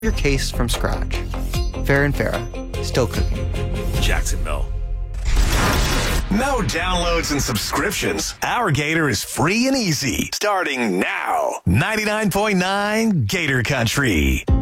your case from scratch. Farrah and Farrah, still cooking. Jacksonville. No downloads and subscriptions. Our Gator is free and easy. Starting now. 99.9 Gator Country.